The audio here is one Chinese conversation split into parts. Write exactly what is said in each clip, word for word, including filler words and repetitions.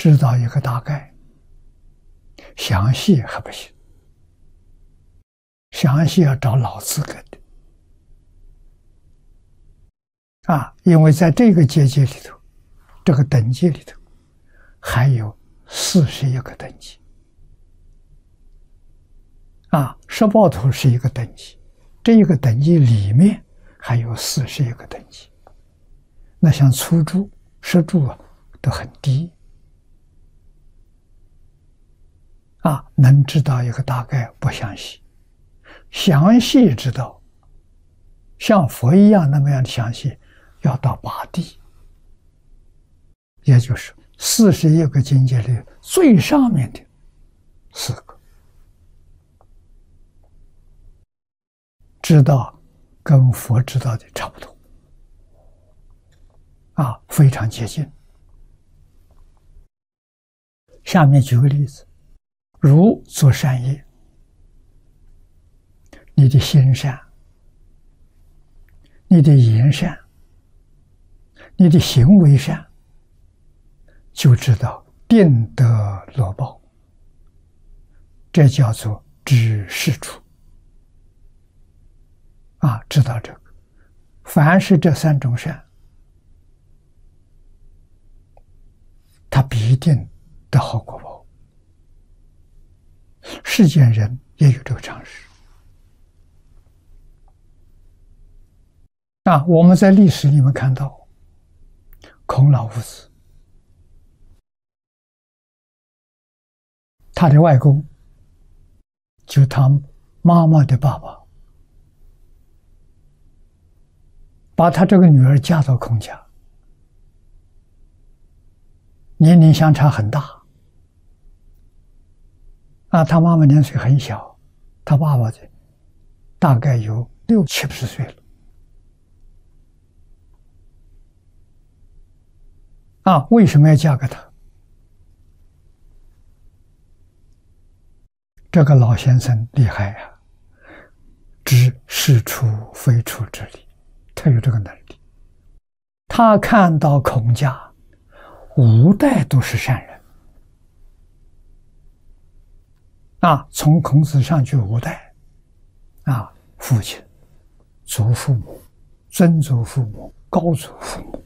知道一个大概，详细还不行，详细要找老资格的啊，因为在这个阶级里头，这个等级里头，还有四十一个等级啊，十报图是一个等级，这一个等级里面还有四十一个等级，那像初住、实住啊，都很低啊，能知道一个大概不详细，详细知道，像佛一样那么样的详细，要到八地，也就是四十一个境界里最上面的四个，知道跟佛知道的差不多啊，非常接近。下面举个例子，如做善业，你的心善，你的言善，你的行为善，就知道定得乐报，这叫做知是处啊，知道这个，凡是这三种善，他必定得好果报。世间人也有这个常识啊，我们在历史里面看到孔老夫子，他的外公就他妈妈的爸爸，把他这个女儿嫁到孔家，年龄相差很大啊，他妈妈年岁很小，他爸爸的大概有六七十岁了啊，为什么要嫁给他？这个老先生厉害呀、啊，知是处非处之理，他有这个能力。他看到孔家五代都是善人啊，从孔子上去五代啊，父亲、祖父母、曾祖父母、高祖父母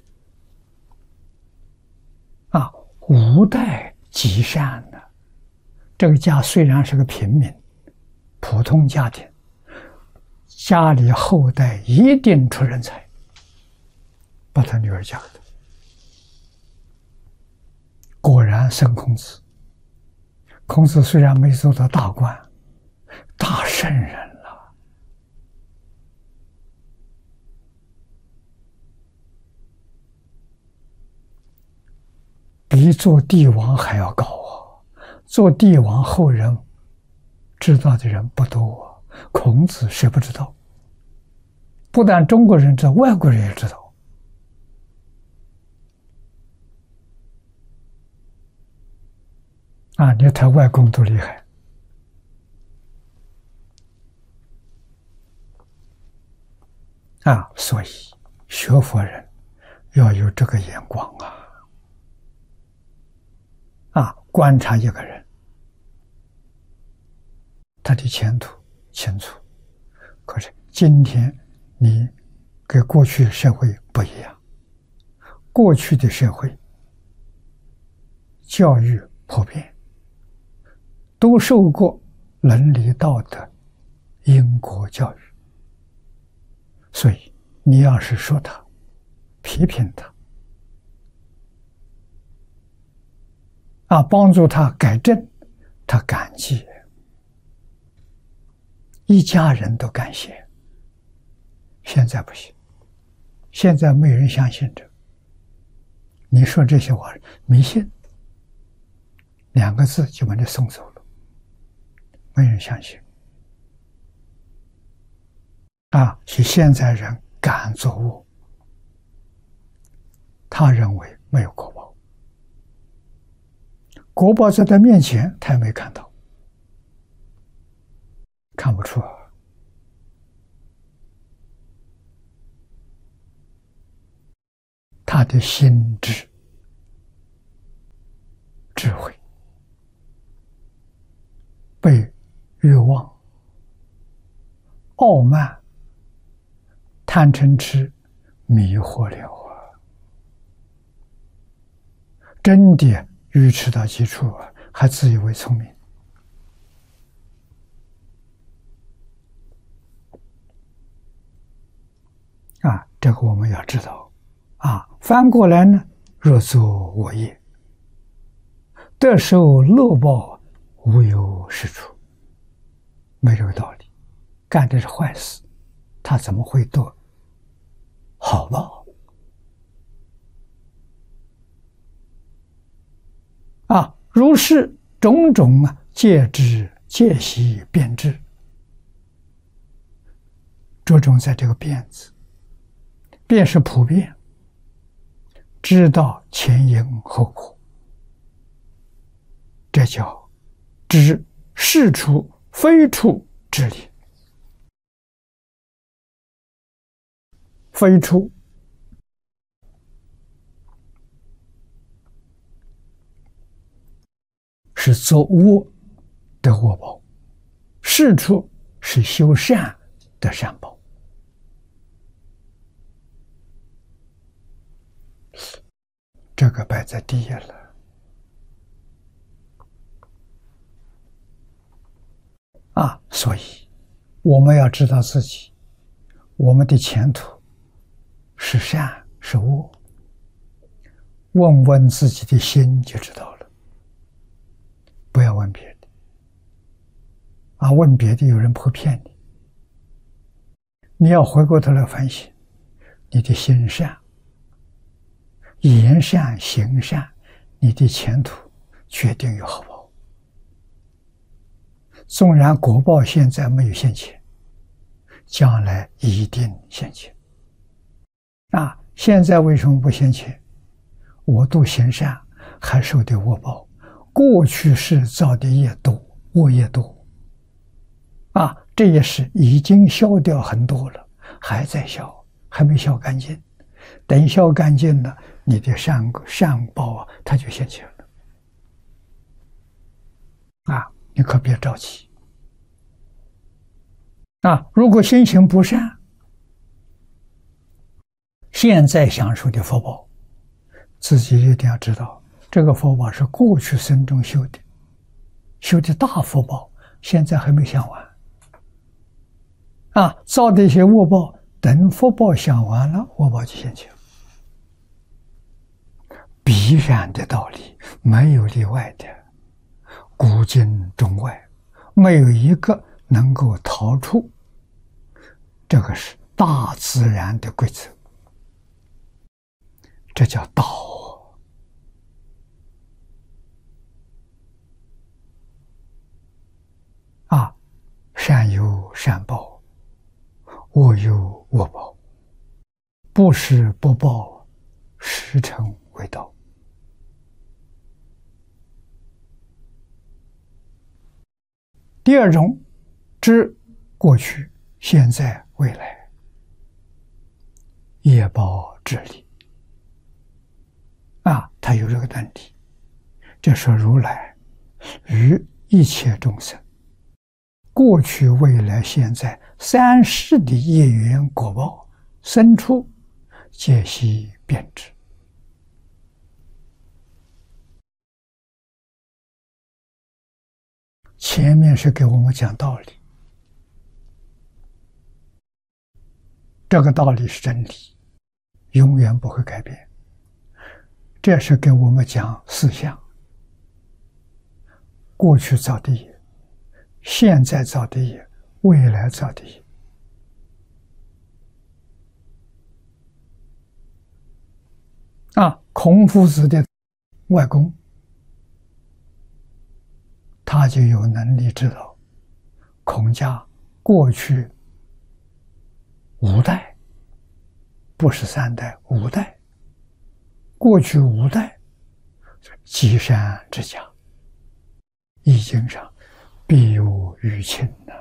啊，五代极善的。这个家虽然是个平民、普通家庭，家里后代一定出人才，把他女儿嫁给他。果然生孔子。孔子虽然没做到大官、大圣人了，比做帝王还要高啊！做帝王后人知道的人不多啊，孔子谁不知道？不但中国人知道，外国人也知道。啊，你他外公多厉害啊！所以学佛人要有这个眼光啊！啊，观察一个人，他的前途清楚。可是今天你跟过去的社会不一样，过去的社会教育普遍，都受过伦理道德因果教育，所以你要是说他、批评他啊，帮助他改正，他感激，一家人都感谢。现在不行，现在没人相信这，你说这些话迷信，两个字就把你送走了，没人相信啊！是现在人敢作恶，他认为没有果报，果报在他面前他也没看到，看不出啊。他的心智智慧被欲望、傲慢、贪嗔痴迷惑了啊！真的愚痴到极处啊，还自以为聪明啊！这个我们要知道啊。反过来呢，若作我业，得受乐报，无有是处。没这个道理，干的是坏事，他怎么会得好报啊？如是种种啊，戒知戒习辩知，着重在这个辩字，辩是普遍，知道前因后果，这叫知是处非处之理。非处是作恶的恶报，是处是修善的善报。这个摆在第一了啊！所以我们要知道自己，我们的前途是善是恶，问问自己的心就知道了，不要问别的啊！问别的有人会骗你，你要回过头来反省，你的心善，言善行善，你的前途决定有好报。纵然果报现在没有现前，将来一定现前。啊，现在为什么不现前？我度行善还受的恶报，过去世造的业多，恶业多。啊，这也是已经消掉很多了，还在消，还没消干净。等消干净了，你的善善报啊，它就现前了。啊，你可别着急。啊，如果心行不善，现在享受的福报，自己一定要知道，这个福报是过去生中修的，修的大福报，现在还没享完。啊，造的一些恶报，等福报享完了，恶报就现前了。必然的道理，没有例外的，古今中外，没有一个能够逃出。这个是大自然的规则，这叫道啊！善有善报，恶有恶报，不施不报，实诚为道。第二种，知过去、现在、未来，业报之理啊，它有这个能力。这说如来与一切众生，过去、未来、现在三世的业缘果报生出，皆悉遍知。前面是给我们讲道理，这个道理是真理，永远不会改变。这是给我们讲思想，过去造的业，现在造的业，未来造的业。啊，孔夫子的外公，他就有能力知道孔家过去五代，不是三代，五代，过去五代积善之家，易经上必有余庆呢。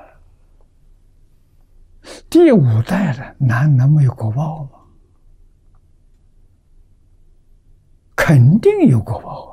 第五代了，难能没有果报吗？肯定有果报。